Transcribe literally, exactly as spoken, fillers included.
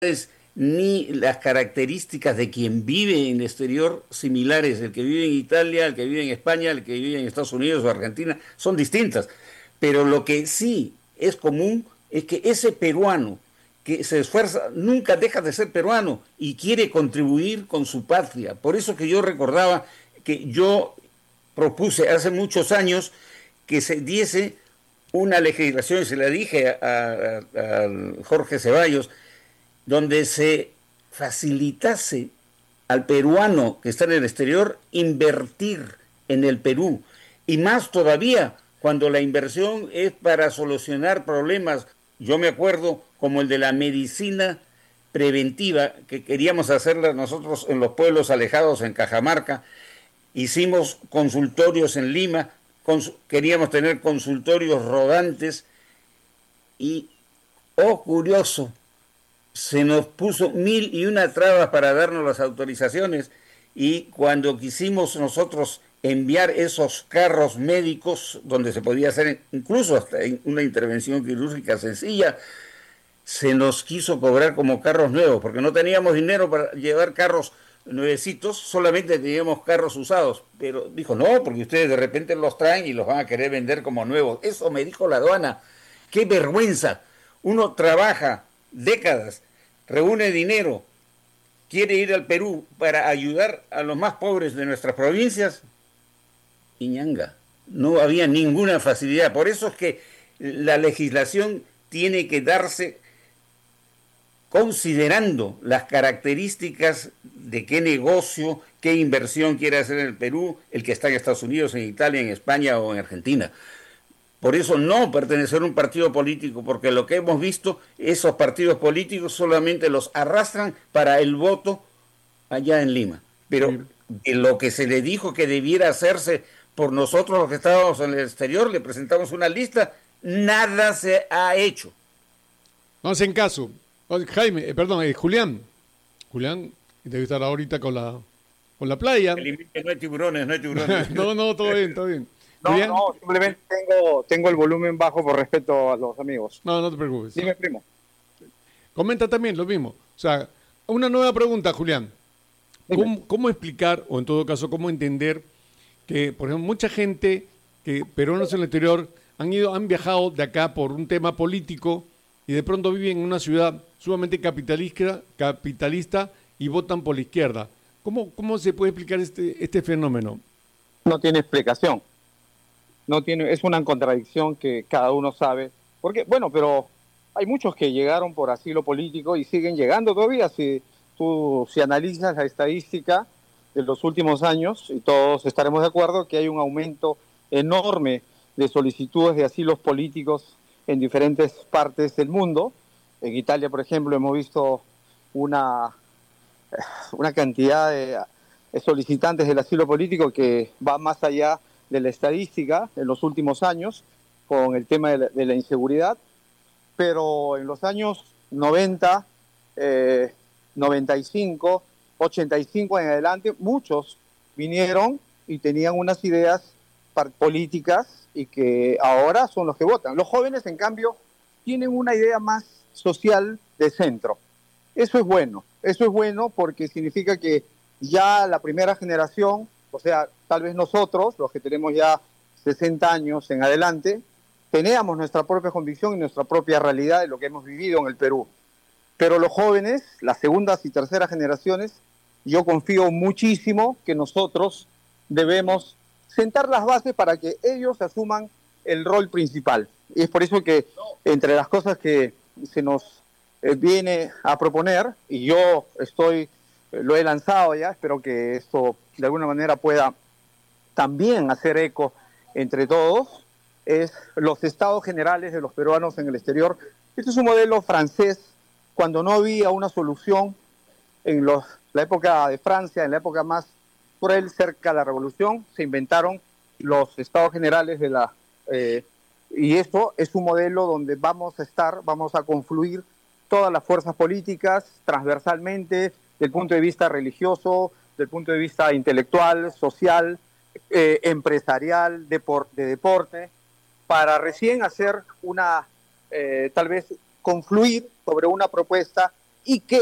ni las características de quien vive en el exterior similares. El que vive en Italia, el que vive en España, el que vive en Estados Unidos o Argentina, son distintas. Pero lo que sí es común es que ese peruano que se esfuerza nunca deja de ser peruano y quiere contribuir con su patria. Por eso que yo recordaba que yo propuse hace muchos años que se diese una legislación, y se la dije a, a, a Jorge Ceballos, donde se facilitase al peruano que está en el exterior invertir en el Perú. Y más todavía cuando la inversión es para solucionar problemas. Yo me acuerdo como el de la medicina preventiva que queríamos hacerla nosotros en los pueblos alejados en Cajamarca. Hicimos consultorios en Lima, cons queríamos tener consultorios rodantes y, oh curioso, se nos puso mil y una trabas para darnos las autorizaciones, y cuando quisimos nosotros enviar esos carros médicos donde se podía hacer incluso hasta una intervención quirúrgica sencilla, se nos quiso cobrar como carros nuevos, porque no teníamos dinero para llevar carros nuevecitos, solamente teníamos carros usados. Pero dijo, no, porque ustedes de repente los traen y los van a querer vender como nuevos. Eso me dijo la aduana. ¡Qué vergüenza! Uno trabaja décadas, reúne dinero, quiere ir al Perú para ayudar a los más pobres de nuestras provincias, y ñanga, no había ninguna facilidad. Por eso es que la legislación tiene que darse considerando las características de qué negocio, qué inversión quiere hacer en el Perú, el que está en Estados Unidos, en Italia, en España o en Argentina. Por eso no pertenecer a un partido político, porque lo que hemos visto, esos partidos políticos solamente los arrastran para el voto allá en Lima. Pero de lo que se le dijo que debiera hacerse por nosotros los que estábamos en el exterior, le presentamos una lista, nada se ha hecho. No hacen caso. Jaime, eh, perdón, eh, Julián. Julián debe estar ahorita con la, con la playa. No hay tiburones, no hay tiburones. no, no, todo bien, todo bien. No, Julián. no, simplemente tengo, tengo el volumen bajo por respeto a los amigos. No, no te preocupes. Dime, primo. Comenta también lo mismo. O sea, una nueva pregunta, Julián. ¿Cómo, ¿Cómo explicar, o en todo caso, cómo entender que, por ejemplo, mucha gente, que peruanos en el exterior, han ido, han viajado de acá por un tema político y de pronto viven en una ciudad sumamente capitalista, capitalista y votan por la izquierda? ¿Cómo, cómo se puede explicar este, este fenómeno? No tiene explicación. No tiene, es una contradicción que cada uno sabe. Porque, bueno, pero hay muchos que llegaron por asilo político y siguen llegando todavía. Si tú si analizas la estadística de los últimos años, y todos estaremos de acuerdo que hay un aumento enorme de solicitudes de asilos políticos en diferentes partes del mundo. En Italia, por ejemplo, hemos visto una, una cantidad de solicitantes del asilo político que va más allá de la estadística en los últimos años con el tema de la, de la inseguridad. Pero en los años noventa, eh, noventa y cinco, ochenta y cinco en adelante, muchos vinieron y tenían unas ideas políticas y que ahora son los que votan. Los jóvenes, en cambio, tienen una idea más social de centro. Eso es bueno, eso es bueno porque significa que ya la primera generación, o sea, tal vez nosotros, los que tenemos ya sesenta años en adelante, teníamos nuestra propia convicción y nuestra propia realidad de lo que hemos vivido en el Perú. Pero los jóvenes, las segundas y terceras generaciones, yo confío muchísimo que nosotros debemos sentar las bases para que ellos asuman el rol principal. Y es por eso que entre las cosas que se nos eh, viene a proponer, y yo estoy, eh, lo he lanzado ya, espero que esto de alguna manera pueda también hacer eco entre todos, es los estados generales de los peruanos en el exterior. Este es un modelo francés. Cuando no había una solución en los, la época de Francia, en la época más cruel cerca de la revolución, se inventaron los estados generales de la... Eh, y esto es un modelo donde vamos a estar, vamos a confluir todas las fuerzas políticas transversalmente, del punto de vista religioso, del punto de vista intelectual, social, eh, empresarial, depor de deporte, para recién hacer una, eh, tal vez confluir sobre una propuesta y que